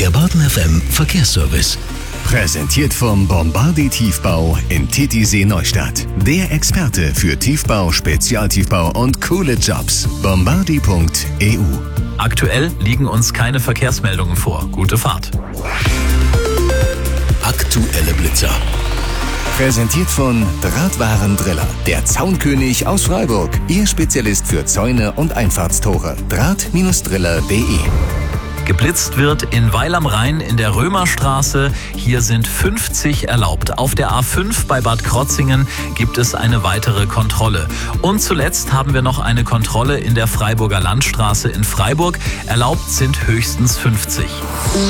Der Baden FM Verkehrsservice. Präsentiert vom Bombardi Tiefbau in Titisee Neustadt. Der Experte für Tiefbau, Spezialtiefbau und coole Jobs. Bombardi.eu. Aktuell liegen uns keine Verkehrsmeldungen vor. Gute Fahrt. Aktuelle Blitzer. Präsentiert von Drahtwarendriller. Der Zaunkönig aus Freiburg. Ihr Spezialist für Zäune und Einfahrtstore. Draht-driller.de. Geblitzt wird in Weil am Rhein in der Römerstraße. Hier sind 50 erlaubt. Auf der A5 bei Bad Krotzingen gibt es eine weitere Kontrolle. Und zuletzt haben wir noch eine Kontrolle in der Freiburger Landstraße in Freiburg. Erlaubt sind höchstens 50.